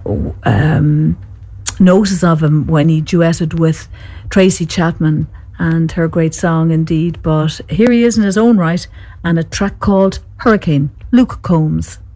notice of him when he duetted with Tracy Chapman and her great song indeed. But here he is in his own right, and a track called Hurricane, Luke Combs.